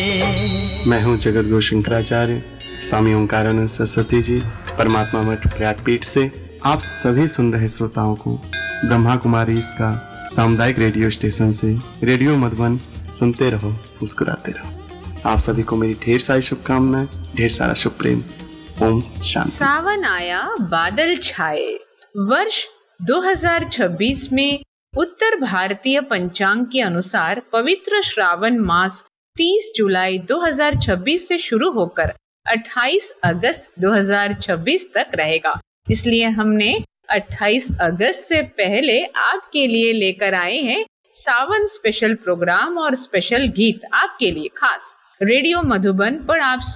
मैं हूं जगत गुरु शंकराचार्य, स्वामी ओंकारानंद सरस्वती जी, परमात्मा मठ प्रयागपीठ से आप सभी सुन रहे श्रोताओं को ब्रह्मा कुमारी इसका सामुदायिक रेडियो स्टेशन से रेडियो मधुबन सुनते रहो, मुस्कुराते रहो। आप सभी को मेरी ढेर सारी शुभकामनाएं, ढेर सारा शुभ प्रेम। ओम शांति। सावन आया, बादल छाए। वर्ष 2026 में उत्तर भारतीय पंचांग के अनुसार पवित्र श्रावण मास 30 जुलाई 2026 से शुरू होकर 28 अगस्त 2026 तक रहेगा। इसलिए हमने 28 अगस्त से पहले आपके लिए लेकर आए हैं सावन स्पेशल प्रोग्राम और स्पेशल गीत आपके लिए खास रेडियो मधुबन पर। आप